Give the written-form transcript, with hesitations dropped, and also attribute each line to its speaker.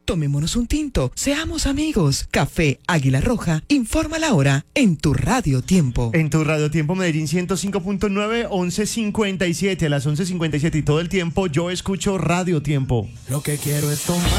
Speaker 1: Tomémonos un tinto, seamos amigos. Café Águila Roja, informa la hora en tu Radio Tiempo.
Speaker 2: En tu Radio Tiempo Medellín 105.9, 11:57, a las 11:57 y todo el tiempo yo escucho Radio Tiempo.
Speaker 3: Lo que quiero es tomar